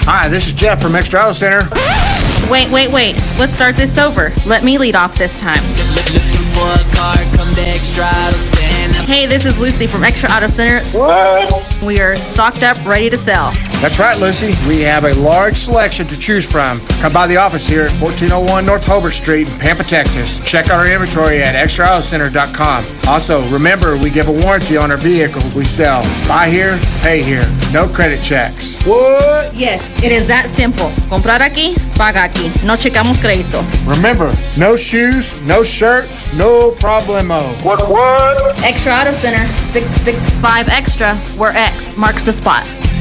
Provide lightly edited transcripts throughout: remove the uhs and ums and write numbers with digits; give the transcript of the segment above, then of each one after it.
Hi, this is Jeff from Extra Auto Center. Wait. Let's start this over. Let me lead off this time. Hey, this is Lucy from Extra Auto Center. What? We are stocked up, ready to sell. That's right, Lucy. We have a large selection to choose from. Come by the office here at 1401 North Hobart Street in Pampa, Texas. Check out our inventory at extraautocenter.com. Also, remember, we give a warranty on our vehicles we sell. Buy here, pay here. No credit checks. What? Yes, it is that simple. Comprar aquí, paga aquí. No checamos crédito. Remember, no shoes, no shirts, no problemo. What? Extra Auto Center, 665 Extra, where X marks the spot.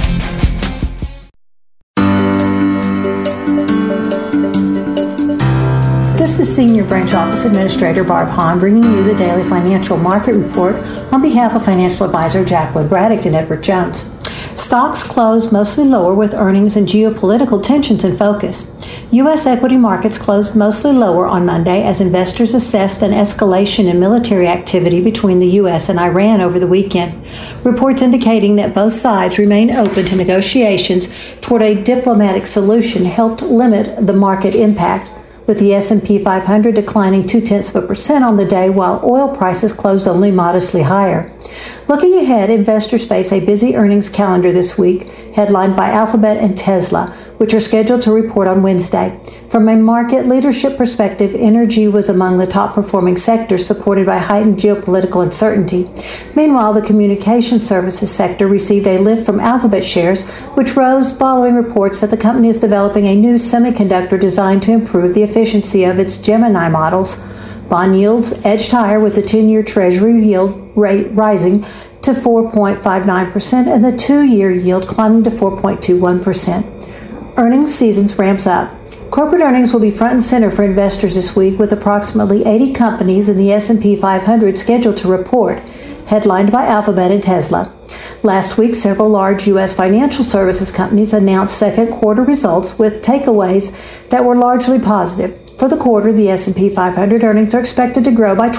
This is Senior Branch Office Administrator Barb Hahn bringing you the daily financial market report on behalf of financial advisor Jacqueline Braddock and Edward Jones. Stocks closed mostly lower with earnings and geopolitical tensions in focus. U.S. equity markets closed mostly lower on Monday as investors assessed an escalation in military activity between the U.S. and Iran over the weekend. Reports indicating that both sides remain open to negotiations toward a diplomatic solution helped limit the market impact, with the S&P 500 declining 0.2% on the day while oil prices closed only modestly higher. Looking ahead, investors face a busy earnings calendar this week, headlined by Alphabet and Tesla, which are scheduled to report on Wednesday. From a market leadership perspective, energy was among the top-performing sectors supported by heightened geopolitical uncertainty. Meanwhile, the communication services sector received a lift from Alphabet shares, which rose following reports that the company is developing a new semiconductor designed to improve the efficiency of its Gemini models. Bond yields edged higher with the 10-year Treasury yield rate rising to 4.59% and the 2-year yield climbing to 4.21%. Earnings season ramps up. Corporate earnings will be front and center for investors this week, with approximately 80 companies in the S&P 500 scheduled to report, headlined by Alphabet and Tesla. Last week, several large U.S. financial services companies announced second quarter results with takeaways that were largely positive. For the quarter, the S&P 500 earnings are expected to grow by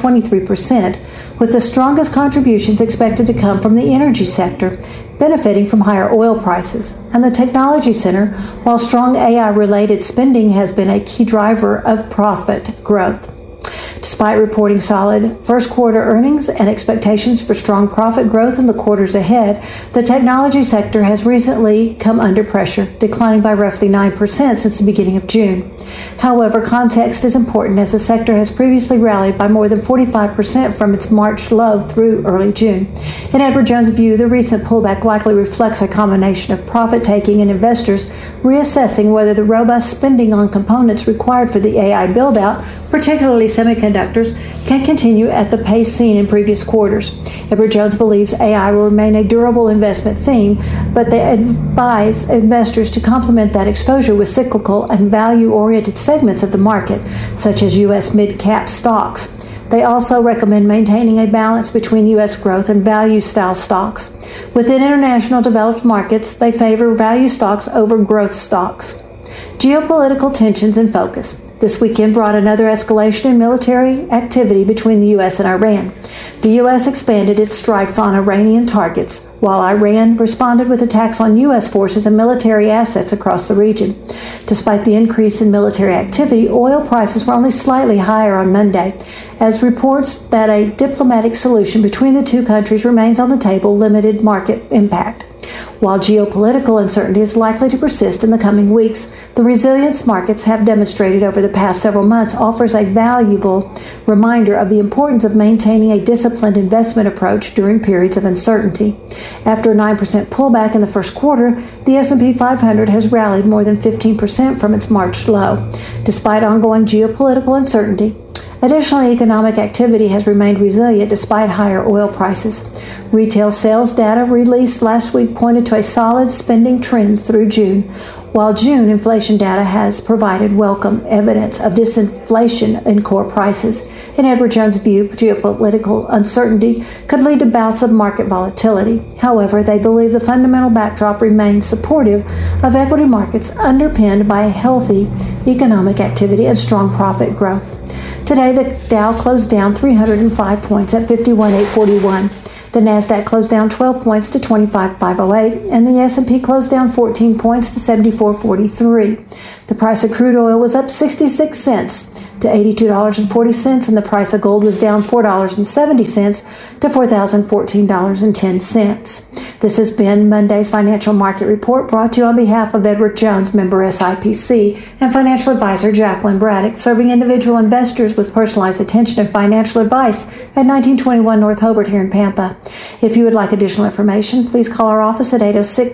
23%, with the strongest contributions expected to come from the energy sector, benefiting from higher oil prices, and the technology center, while strong AI-related spending has been a key driver of profit growth. Despite reporting solid first quarter earnings and expectations for strong profit growth in the quarters ahead, the technology sector has recently come under pressure, declining by roughly 9% since the beginning of June. However, context is important as the sector has previously rallied by more than 45% from its March low through early June. In Edward Jones' view, the recent pullback likely reflects a combination of profit-taking and investors reassessing whether the robust spending on components required for the AI build-out, particularly semiconductors, can continue at the pace seen in previous quarters. Edward Jones believes AI will remain a durable investment theme, but they advise investors to complement that exposure with cyclical and value-oriented segments of the market, such as U.S. mid-cap stocks. They also recommend maintaining a balance between U.S. growth and value-style stocks. Within international developed markets, they favor value stocks over growth stocks. Geopolitical tensions in focus. This weekend brought another escalation in military activity between the U.S. and Iran. The U.S. expanded its strikes on Iranian targets, while Iran responded with attacks on U.S. forces and military assets across the region. Despite the increase in military activity, oil prices were only slightly higher on Monday, as reports that a diplomatic solution between the two countries remains on the table limited market impact. While geopolitical uncertainty is likely to persist in the coming weeks, the resilience markets have demonstrated over the past several months offers a valuable reminder of the importance of maintaining a disciplined investment approach during periods of uncertainty. After a 9% pullback in the first quarter, the S&P 500 has rallied more than 15% from its March low, despite ongoing geopolitical uncertainty. Additionally, economic activity has remained resilient despite higher oil prices. Retail sales data released last week pointed to a solid spending trends through June, while June inflation data has provided welcome evidence of disinflation in core prices. In Edward Jones' view, geopolitical uncertainty could lead to bouts of market volatility. However, they believe the fundamental backdrop remains supportive of equity markets underpinned by healthy economic activity and strong profit growth. Today, the Dow closed down 305 points at 51,841. The The Nasdaq closed down 12 points to 25,508, and the S&P closed down 14 points to 74.43. The price of crude oil was up 66 cents to $82.40, and the price of gold was down $4.70 to $4,014.10. This has been Monday's Financial Market Report, brought to you on behalf of Edward Jones, member SIPC, and financial advisor Jacqueline Braddock, serving individual investors with personalized attention and financial advice at 1921 North Hobart here in Pampa. If you would like additional information, please call our office at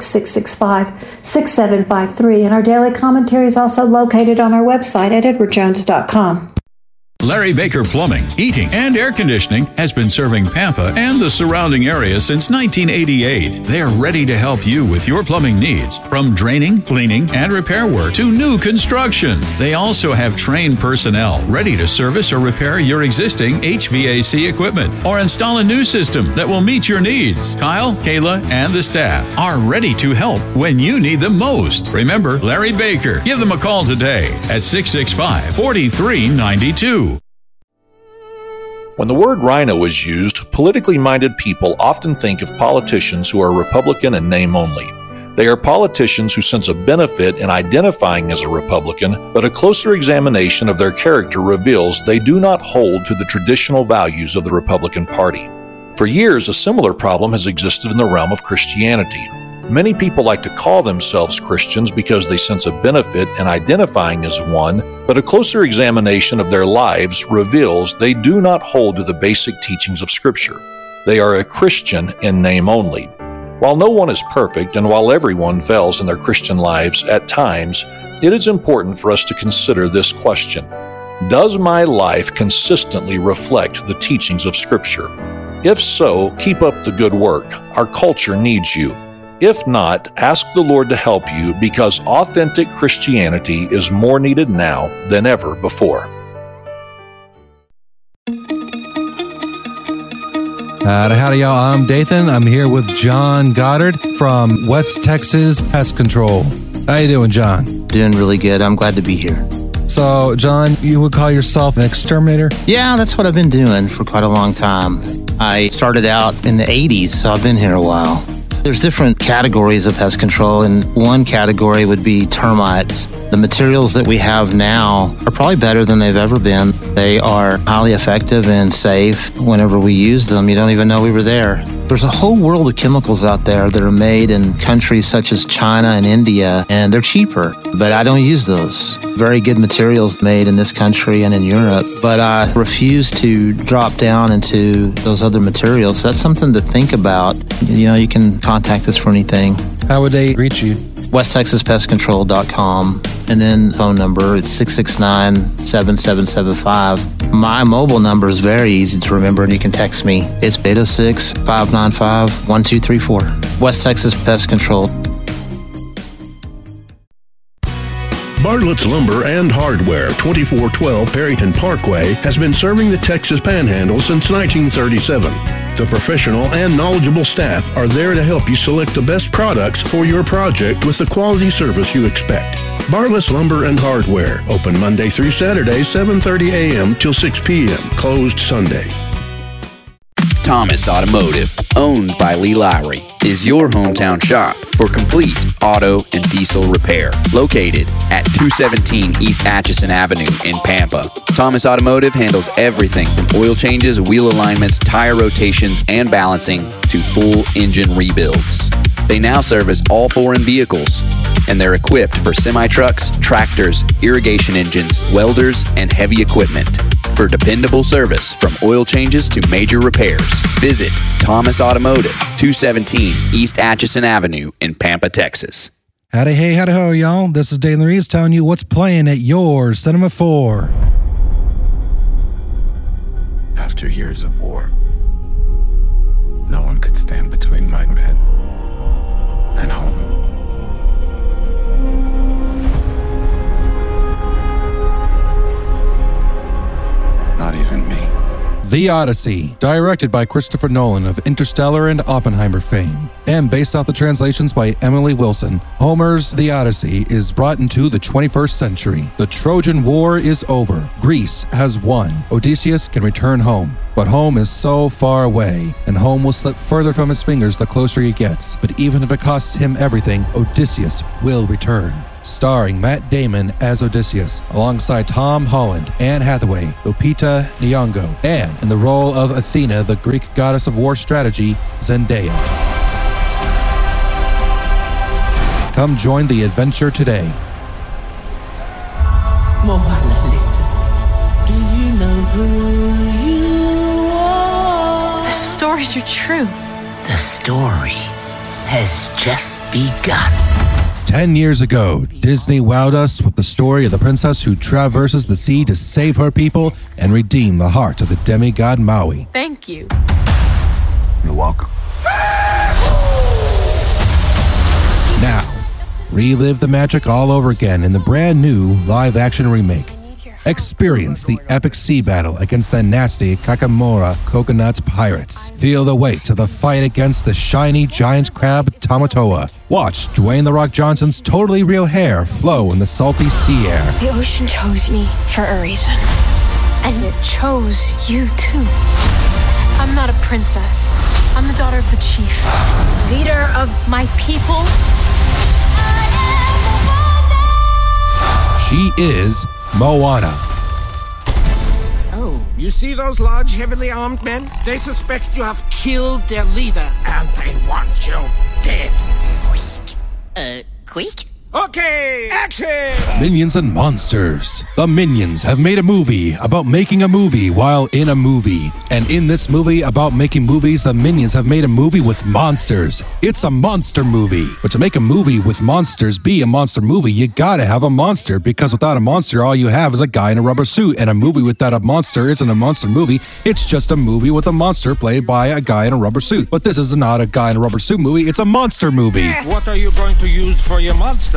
806-665-6753, and our daily commentary is also located on our website at edwardjones.com. Larry Baker Plumbing, Heating, and Air Conditioning has been serving Pampa and the surrounding area since 1988. They are ready to help you with your plumbing needs, from draining, cleaning, and repair work to new construction. They also have trained personnel ready to service or repair your existing HVAC equipment or install a new system that will meet your needs. Kyle, Kayla, and the staff are ready to help when you need them most. Remember Larry Baker. Give them a call today at 665-4392. When the word rhino is used, politically minded people often think of politicians who are Republican in name only. They are politicians who sense a benefit in identifying as a Republican, but a closer examination of their character reveals they do not hold to the traditional values of the Republican Party. For years, a similar problem has existed in the realm of Christianity. Many people like to call themselves Christians because they sense a benefit in identifying as one, but a closer examination of their lives reveals they do not hold to the basic teachings of Scripture. They are a Christian in name only. While no one is perfect, and while everyone fails in their Christian lives at times, it is important for us to consider this question: does my life consistently reflect the teachings of Scripture? If so, keep up the good work. Our culture needs you. If not, ask the Lord to help you, because authentic Christianity is more needed now than ever before. Howdy, y'all. I'm Dathan. I'm here with John Goddard from West Texas Pest Control. How you doing, John? Doing really good. I'm glad to be here. So, John, you would call yourself an exterminator? Yeah, that's what I've been doing for quite a long time. I started out in the 80s, so I've been here a while. There's different categories of pest control, and one category would be termites. The materials that we have now are probably better than they've ever been. They are highly effective and safe. Whenever we use them, you don't even know we were there. There's a whole world of chemicals out there that are made in countries such as China and India, and they're cheaper, but I don't use those. Very good materials made in this country and in Europe, but I refuse to drop down into those other materials. So that's something to think about. You know, you can contact us for anything. How would they reach you? WestTexasPestControl.com, and then phone number, it's 669-7775. My mobile number is very easy to remember, and you can text me. It's 806-595-1234. West Texas Pest Control. Bartlett's Lumber and Hardware, 2412 Perryton Parkway, has been serving the Texas Panhandle since 1937. The professional and knowledgeable staff are there to help you select the best products for your project with the quality service you expect. Bartlett's Lumber and Hardware, open Monday through Saturday, 7:30 a.m. till 6 p.m., closed Sunday. Thomas Automotive, owned by Lee Lowry, is your hometown shop for complete auto and diesel repair. Located at 217 East Atchison Avenue in Pampa, Thomas Automotive handles everything from oil changes, wheel alignments, tire rotations, and balancing to full engine rebuilds. They now service all foreign vehicles, and they're equipped for semi-trucks, tractors, irrigation engines, welders, and heavy equipment. For dependable service from oil changes to major repairs, visit Thomas Automotive, 217 East Atchison Avenue in Pampa, Texas. Howdy, hey, howdy, ho, y'all. This is Dane Reeves telling you what's playing at your Cinema 4. After years of war, no one could stand between my men and home. Not even me. The Odyssey, directed by Christopher Nolan of Interstellar and Oppenheimer fame, and based off the translations by Emily Wilson, Homer's The Odyssey is brought into the 21st century. The Trojan War is over. Greece has won. Odysseus can return home. But home is so far away, and home will slip further from his fingers the closer he gets. But even if it costs him everything, Odysseus will return. Starring Matt Damon as Odysseus, alongside Tom Holland, Anne Hathaway, Lupita Nyong'o, and in the role of Athena, the Greek goddess of war strategy, Zendaya. Come join the adventure today. Moana, listen. Do you know who you are? The stories are true. The story has just begun. 10 years ago, Disney wowed us with the story of the princess who traverses the sea to save her people and redeem the heart of the demigod Maui. Thank you. You're welcome. Now, relive the magic all over again in the brand new live-action remake. Experience the epic sea battle against the nasty Kakamora Coconut Pirates. Feel the weight of the fight against the shiny giant crab Tamatoa. Watch Dwayne "The Rock" Johnson's totally real hair flow in the salty sea air. The ocean chose me for a reason. And it chose you too. I'm not a princess. I'm the daughter of the chief. Leader of my people. She is Moana. Oh, you see those large, heavily armed men? They suspect you have killed their leader, and they want you dead. Quick? Okay, action! Minions and Monsters. The Minions have made a movie about making a movie while in a movie. And in this movie about making movies, the Minions have made a movie with monsters. It's a monster movie. But to make a movie with monsters be a monster movie, you gotta have a monster, because without a monster, all you have is a guy in a rubber suit. And a movie without a monster isn't a monster movie. It's just a movie with a monster played by a guy in a rubber suit. But this is not a guy in a rubber suit movie, it's a monster movie. What are you going to use for your monster?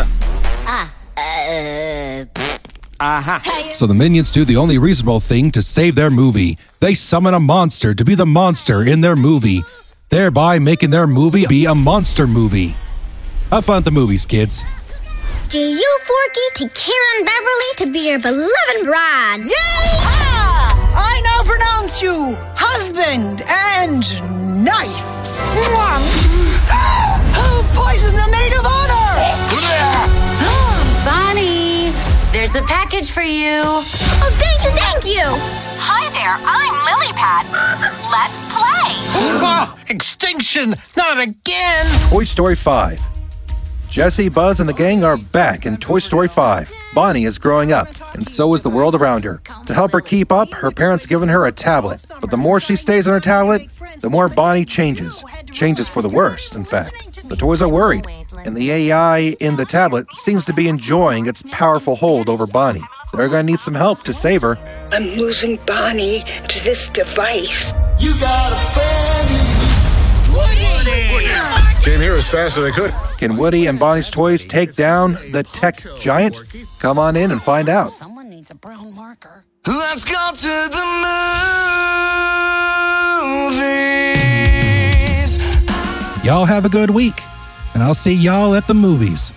So the Minions do the only reasonable thing to save their movie. They summon a monster to be the monster in their movie, thereby making their movie be a monster movie. Have fun at the movies, kids. Do you, Forky, take Karen Beverly to be your beloved bride? Yay! I now pronounce you husband and knife. Poison the maid of honor! Bonnie, there's a package for you. Oh, thank you. Hi there, I'm Lilypad. Let's play. Oh, extinction, not again. Toy Story 5. Jessie, Buzz, and the gang are back in Toy Story 5. Bonnie is growing up, and so is the world around her. To help her keep up, her parents have given her a tablet. But the more she stays on her tablet, the more Bonnie changes. Changes for the worst, in fact. The toys are worried, and the AI in the tablet seems to be enjoying its powerful hold over Bonnie. They're going to need some help to save her. I'm losing Bonnie to this device. You got a friend. Woody! Came here as fast as they could. Can Woody and Bonnie's toys take down the tech giant? Come on in and find out. Someone needs a brown marker. Let's go to the movies. Y'all have a good week, and I'll see y'all at the movies.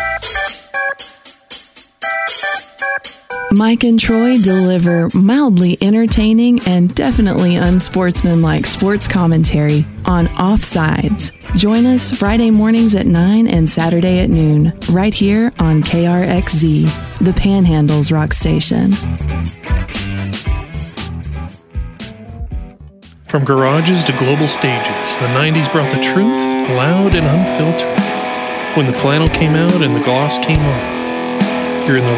Mike and Troy deliver mildly entertaining and definitely unsportsmanlike sports commentary on Offsides. Join us Friday mornings at 9 and Saturday at noon, right here on KRXZ, the Panhandle's rock station. From garages to global stages, the 90s brought the truth loud and unfiltered. When the flannel came out and the gloss came on, you're in the